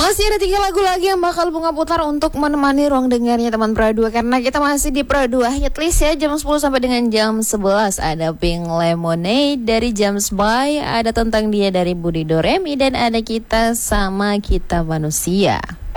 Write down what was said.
Masih ada 3 lagu lagi yang bakal Bunga putar untuk menemani ruang dengarnya teman Pro 2. Karena kita masih di Pro 2 Hitlist ya, jam 10 sampai dengan jam 11. Ada Pink Lemonade dari James Bay, ada Tentang Dia dari Budi Doremi, dan ada Kita Sama Kita Manusia.